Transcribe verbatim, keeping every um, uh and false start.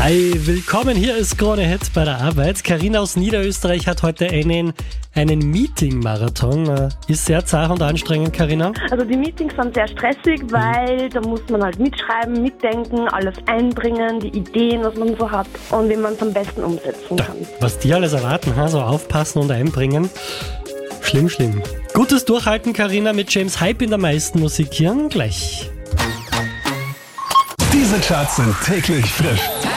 Hi, willkommen, hier ist Krone Hit bei der Arbeit. Carina aus Niederösterreich hat heute einen, einen Meeting-Marathon. Ist sehr zart und anstrengend, Carina? Also die Meetings sind sehr stressig, weil da muss man halt mitschreiben, mitdenken, alles einbringen, die Ideen, was man so hat und wie man es am besten umsetzen kann. Was die alles erwarten, so aufpassen und einbringen. Schlimm, schlimm. Gutes Durchhalten, Carina, mit James Hype in der meisten Musik hier gleich. Diese Charts sind täglich frisch.